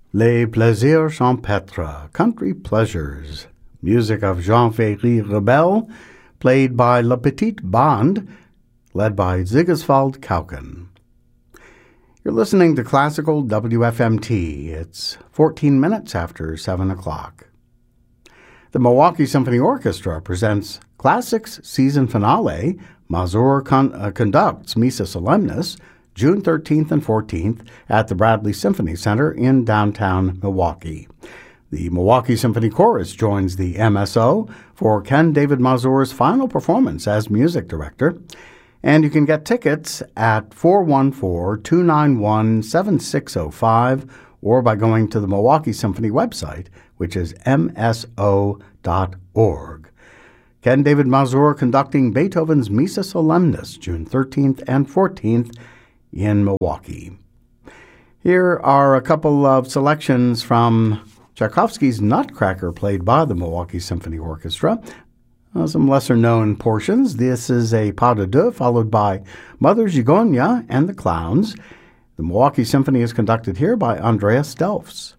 Les Plaisirs Champêtres, Country Pleasures, music of Jean-Ferry Rebel, played by La Petite Bande, led by Zigisfald Kauken. You're listening to Classical WFMT. It's 14 minutes after 7 o'clock. The Milwaukee Symphony Orchestra presents Classics Season Finale, Mazur conducts Missa Solemnis, June 13th and 14th at the Bradley Symphony Center in downtown Milwaukee. The Milwaukee Symphony Chorus joins the MSO for Ken David Mazur's final performance as music director, and you can get tickets at 414-291-7605 or by going to the Milwaukee Symphony website, which is mso.org. Ken David Mazur conducting Beethoven's Missa Solemnis, June 13th and 14th in Milwaukee. Here are a couple of selections from Tchaikovsky's Nutcracker, played by the Milwaukee Symphony Orchestra. Some lesser-known portions. This is a pas de deux, followed by Mother Gigonia and the Clowns. The Milwaukee Symphony is conducted here by Andreas Delfs.